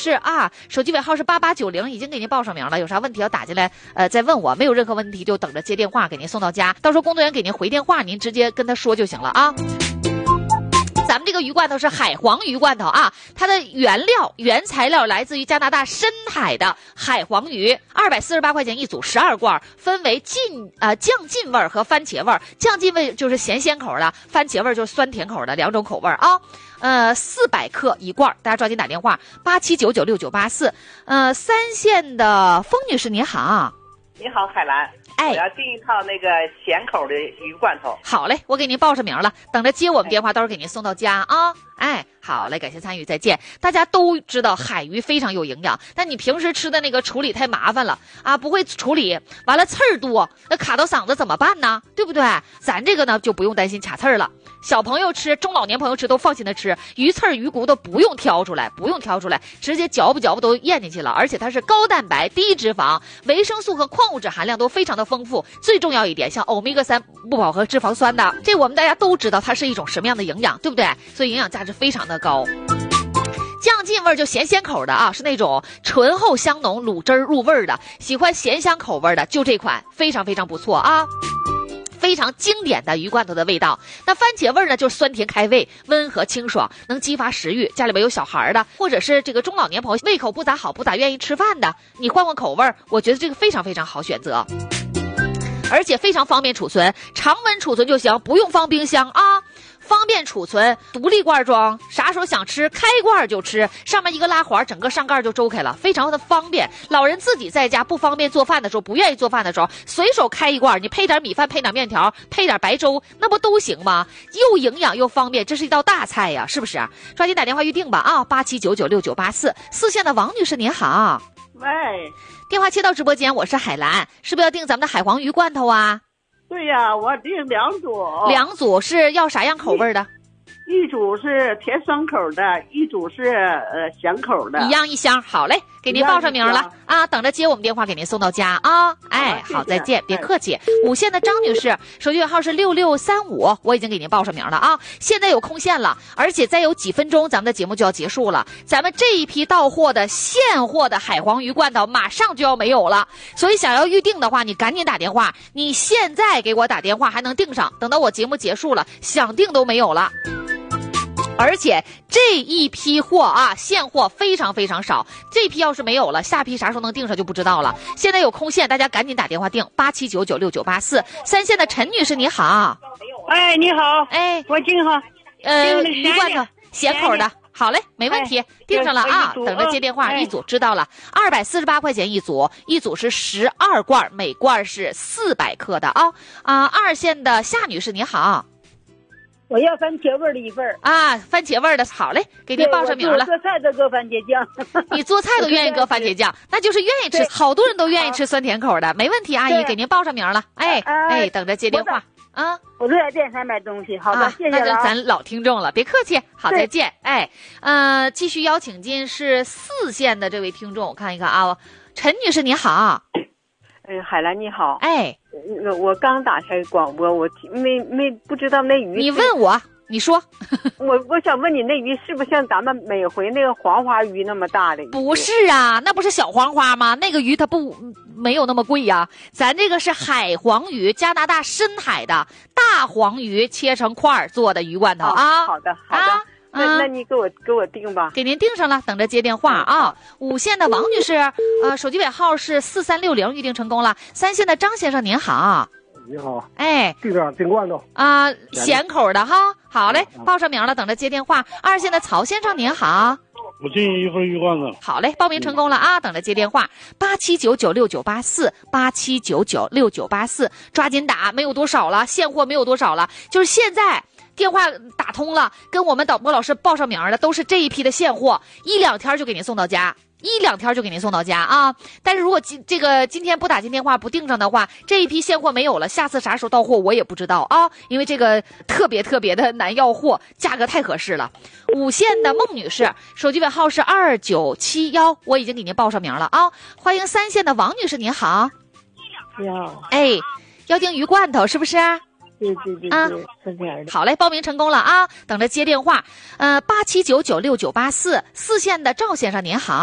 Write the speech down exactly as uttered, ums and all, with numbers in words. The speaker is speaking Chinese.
士啊，手机尾号是八八九零，已经给您报上名了。有啥问题要打进来，呃，再问我。没有任何问题就等着接电话给您送到家，到时候工作人员给您回电话，您直接跟他说就行了啊。咱们这个鱼罐头是海黄鱼罐头啊，它的原料原材料来自于加拿大深海的海黄鱼，二百四十八块钱一组，十二罐，分为劲呃酱劲味和番茄味。酱劲味就是咸鲜口的，番茄味就是酸甜口的，两种口味啊。呃，四百克一罐，大家抓紧打电话八七九九六九八四。呃，三线的风女士您好。 你好，海兰。 哎， 我要订一套那个咸口的鱼罐头。 好嘞，我给您报上名了，等着接我们电话，到时候给您送到家啊。哎，好嘞，感谢参与，再见。大家都知道海鱼非常有营养，但你平时吃的那个处理太麻烦了啊，不会处理，完了刺儿多，那卡到嗓子怎么办呢？对不对？咱这个呢就不用担心卡刺儿了。小朋友吃，中老年朋友吃都放心的吃，鱼刺儿、鱼骨头不用挑出来，不用挑出来，直接嚼不嚼不都咽进去了。而且它是高蛋白、低脂肪，维生素和矿物质含量都非常的丰富。最重要一点，像欧米伽三不饱和脂肪酸的，这我们大家都知道它是一种什么样的营养，对不对？所以营养价值非常的高。酱劲味就咸鲜口的啊，是那种醇厚香浓、卤汁入味的，喜欢咸香口味的就这款，非常非常不错啊。非常经典的鱼罐头的味道。那番茄味呢，就是酸甜开胃，温和清爽，能激发食欲。家里边有小孩的，或者是这个中老年朋友胃口不咋好，不咋愿意吃饭的，你换换口味，我觉得这个非常非常好选择，而且非常方便储存，常温储存就行，不用放冰箱啊。方便储存，独立罐装，啥时候想吃开罐就吃，上面一个拉环，整个上盖就周开了，非常的方便。老人自己在家不方便做饭的时候，不愿意做饭的时候，随手开一罐，你配点米饭，配点面条，配点白粥，那不都行吗？又营养又方便，这是一道大菜呀，是不是？抓紧打电话预定吧啊，八七九九六九八四。四线的王女士您好， 喂， 电话切到直播间，我是海兰，是不是要订咱们的海黄鱼罐头啊？ 对呀，我订两组。 两组是要啥样口味的？ 一组是甜酸口的，一组是呃咸口的， 一样一箱。好嘞，给您报上名了啊，等着接我们电话给您送到家啊。哎，好，再见，别客气。五线的张女士，手机尾号是六六三五，我已经给您报上名了啊。现在有空线了，而且再有几分钟，咱们的节目就要结束了。咱们这一批到货的现货的海黄鱼罐头马上就要没有了，所以想要预定的话，你赶紧打电话。你现在给我打电话还能订上，等到我节目结束了，想订都没有了。而且这一批货啊，现货非常非常少，这批要是没有了，下批啥时候能订上就不知道了。现在有空线，大家赶紧打电话订八七九九六九八四。三线的陈女士你好， 哎，你好， 哎， 我订好， 呃，鱼罐头咸口的。好嘞，没问题，订上了啊，等着接电话。一组知道了，二百四十八块钱一组，一组是十二罐，每罐是四百克的啊啊！二线的夏女士你好。 我要番茄味的一份啊，番茄味的，好嘞，给您报上名了。 做菜都搁番茄酱， 你做菜都愿意搁番茄酱，那就是愿意吃，好多人都愿意吃酸甜口的，没问题，阿姨给您报上名了。哎哎，等着接电话啊。 我都在电商买东西，好的，谢谢了。 那就咱老听众了，别客气，好，再见。哎，呃，继续邀请进是四线的这位听众，我看一看啊，陈女士你好。 嗯，海兰你好。 哎， 我刚打开广播，我没没不知道那鱼。 你问我，你说。 我我想问你，那鱼是不是像咱们每回那个黄花鱼那么大的鱼？ 不是啊，那不是小黄花吗？那个鱼它不没有那么贵呀、啊。咱这个是海黄鱼，加拿大深海的大黄鱼，切成块做的鱼罐头啊。 哦、好的，好的。啊那那你给我给我订吧， 给您订上了，等着接电话啊。五线的王女士，呃，手机尾号是四三六零，预定成功了。三线的张先生您好， 你好， 哎， 订上订罐头啊，咸口的哈，好嘞，报上名了，等着接电话。二线的曹先生您好， 我订一份鱼罐头， 好嘞，报名成功了啊，等着接电话。八七九九六九八四，八七九九六九八四，抓紧打，没有多少了，现货没有多少了，就是现在。电话打通了，跟我们导播老师报上名的都是这一批的现货，一两天就给您送到家，一两天就给您送到家啊！但是如果今这个今天不打进电话不订上的话，这一批现货没有了，下次啥时候到货我也不知道啊，因为这个特别特别的难要货，价格太合适了。五线的孟女士，手机尾号是二九七一，我已经给您报上名了啊！欢迎三线的王女士，您好。 你好。 哎，要订鱼罐头是不是？ 对对对啊，好嘞，报名成功了啊！等着接电话。呃，八七九九六九八四，四线的赵先生您好。